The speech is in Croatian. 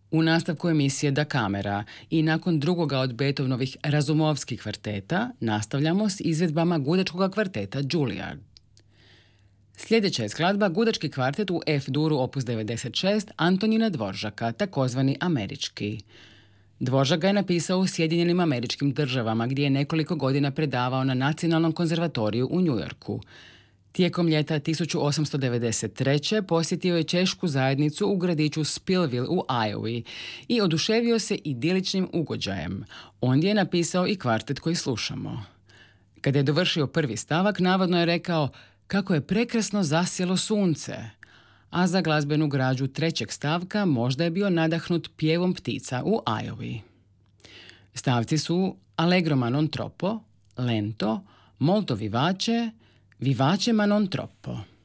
U nastavku emisije Da kamera i nakon drugoga od Beethovenovih Razumovskih kvarteta nastavljamo s izvedbama gudačkog kvarteta Juilliard. Sljedeća je skladba gudački kvartet u F-duru opus 96 Antonina Dvoržaka, takozvani američki. Dvoržak ga je napisao u Sjedinjenim Američkim Državama, gdje je nekoliko godina predavao na Nacionalnom konzervatoriju u New Yorku. Tijekom ljeta 1893. posjetio je češku zajednicu u gradiću Spillville u Iowa i oduševio se idiličnim ugođajem. Ondje je napisao i kvartet koji slušamo. Kada je dovršio prvi stavak, navodno je rekao kako je prekrasno zasjelo sunce, a za glazbenu građu trećeg stavka možda je bio nadahnut pjevom ptica u Iowa. Stavci su Allegro ma non troppo, lento, molto vivace, vivace ma non troppo.